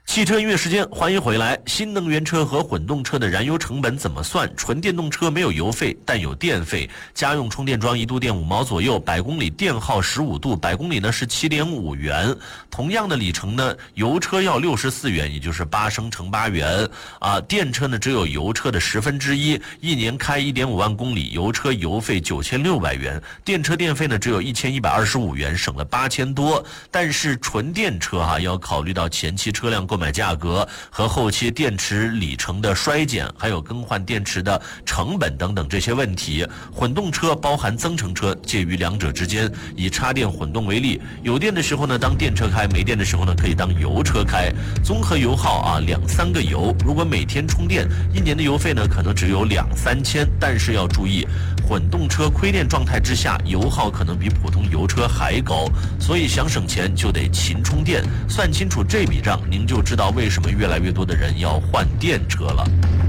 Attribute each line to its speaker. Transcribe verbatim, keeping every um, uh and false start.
Speaker 1: 汽车音乐时间，欢迎回来。新能源车和混动车的燃油成本怎么算？纯电动车没有油费，但有电费。家用充电桩一度电五毛左右，百公里电耗十五度，百公里呢是七点五元。同样的里程呢，油车要六十四元，也就是八升乘八元啊。电车呢只有油车的十分之一，一年开一点五万公里，油车油费九千六百元，电车电费呢只有一千一百二十五元，省了八千多。但是纯电车哈、啊、要考虑到前期车辆购买价格和后期电池里程的衰减，还有更换电池的成本等等这些问题。混动车包含增程车，介于两者之间。以插电混动为例，有电的时候呢当电车开，没电的时候呢可以当油车开。综合油耗啊两三个油，如果每天充电，一年的油费呢可能只有两三千。但是要注意，混动车亏电状态之下，油耗可能比普通油车还高。所以想省钱就得勤充电，算清楚这笔账，您就知道为什么越来越多的人要换电车了。